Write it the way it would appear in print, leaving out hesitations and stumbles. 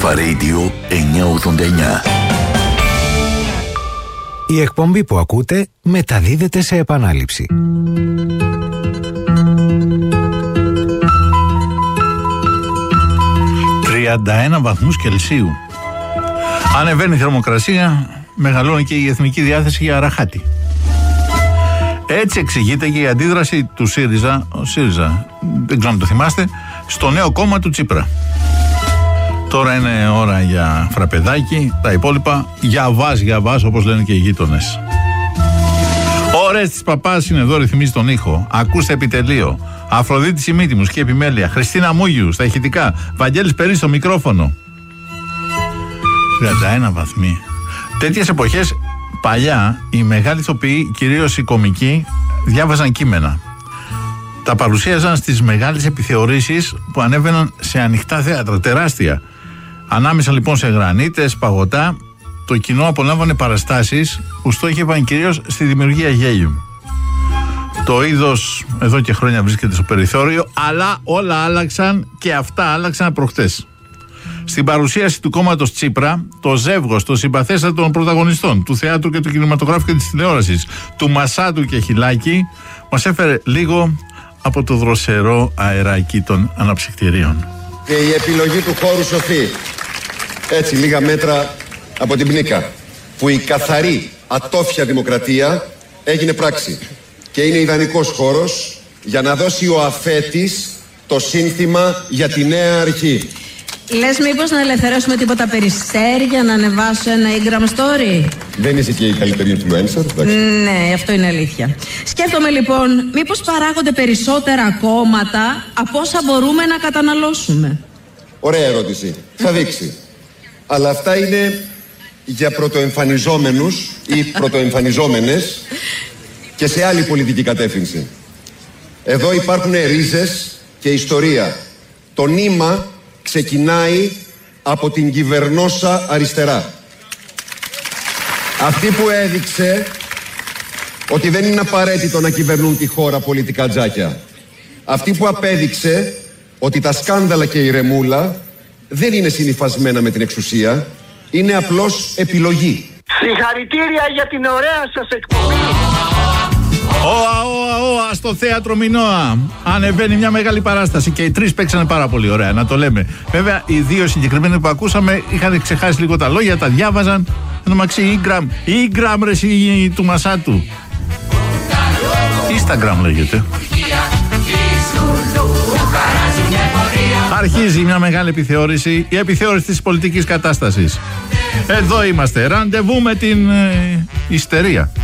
Αλφα Radio 989. Η εκπομπή που ακούτε μεταδίδεται σε επανάληψη. «31 βαθμούς Κελσίου. Ανεβαίνει η θερμοκρασία, μεγαλώνει και η εθνική διάθεση για αραχάτη». Έτσι εξηγείται και η αντίδραση του ΣΥΡΙΖΑ, δεν ξέρω αν το θυμάστε, στο νέο κόμμα του Τσίπρα. Τώρα είναι ώρα για φραπεδάκι, τα υπόλοιπα για βάζ, όπως λένε και οι γείτονες. Ωρες της Παπάς είναι εδώ, ρυθμίζει τον ήχο. Ακούστε επιτελείο. Αφροδίτη Σιμίτιμους και επιμέλεια. Χριστίνα Μούγιου στα ηχητικά. Βαγγέλης Περί στο μικρόφωνο. 31 βαθμοί. Τέτοιες εποχές παλιά οι μεγάλοι ηθοποιοί, κυρίως οι κομικοί, διάβαζαν κείμενα. Τα παρουσίαζαν στις μεγάλες επιθεωρήσεις που ανέβαιναν σε ανοιχτά θέατρα, τεράστια. Ανάμεσα λοιπόν σε γρανίτες, παγωτά, το κοινό απολάμβανε παραστάσεις που στόχευαν κυρίως στη δημιουργία γέλιου. Το είδος εδώ και χρόνια βρίσκεται στο περιθώριο, αλλά όλα άλλαξαν και αυτά άλλαξαν προχτές. Στην παρουσίαση του κόμματος Τσίπρα, το ζεύγος των συμπαθέστατων πρωταγωνιστών του θεάτρου και του κινηματογράφου και της τηλεόρασης, του Μασάτου και Χιλάκη, μας έφερε λίγο από το δροσερό αεράκι των αναψυκτηρίων. Και η επιλογή του χώρου σοφή, έτσι λίγα μέτρα από την Πνίκα, που η καθαρή ατόφια δημοκρατία έγινε πράξη και είναι ιδανικός χώρος για να δώσει ο αφέτης το σύνθημα για τη νέα αρχή. Λες μήπως να ελευθερώσουμε τίποτα περιστέρι για να ανεβάσω ένα Instagram story? Δεν είσαι και η καλύτερη influencer, εντάξει. Ναι, αυτό είναι αλήθεια. Σκέφτομαι λοιπόν, μήπως παράγονται περισσότερα κόμματα από όσα μπορούμε να καταναλώσουμε? Ωραία ερώτηση. Θα δείξει. Αλλά αυτά είναι για πρωτοεμφανιζόμενους ή πρωτοεμφανιζόμενες και σε άλλη πολιτική κατεύθυνση. Εδώ υπάρχουν ρίζες και ιστορία. Το νήμα ξεκινάει από την κυβερνόσα αριστερά. Αυτή που έδειξε ότι δεν είναι απαραίτητο να κυβερνούν τη χώρα πολιτικά τζάκια. Αυτή που απέδειξε ότι τα σκάνδαλα και η ρεμούλα δεν είναι συνυφασμένα με την εξουσία, είναι απλώς επιλογή. Συγχαρητήρια για την ωραία σας εκπομπή. Ωα, στο θέατρο Μινώα ανεβαίνει μια μεγάλη παράσταση και οι τρεις παίξανε πάρα πολύ ωραία, να το λέμε. Βέβαια, οι δύο συγκεκριμένοι που ακούσαμε είχαν ξεχάσει λίγο τα λόγια, τα διάβαζαν. Εν μαξί, Instagram ρε του Μασάτου. Instagram λέγεται. Αρχίζει μια μεγάλη επιθεώρηση, η επιθεώρηση της πολιτικής κατάστασης. Εδώ είμαστε, ραντεβού με την ιστερία.